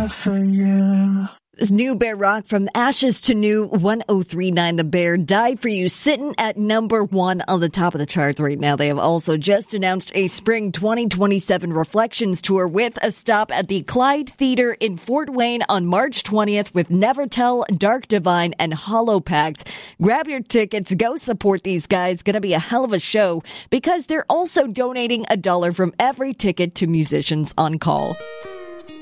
for you. This new Bear Rock from Ashes to New 1039 The Bear Die For You, sitting at number 1 on the top of the charts right now. They have also just announced a spring 2027 Reflections tour with a stop at the Clyde Theater in Fort Wayne on March 20th with Nevertell, Dark Divine, and Hollow Pact. Grab your tickets, go support these guys. Gonna be a hell of a show because they're also donating $1 from every ticket to Musicians on Call.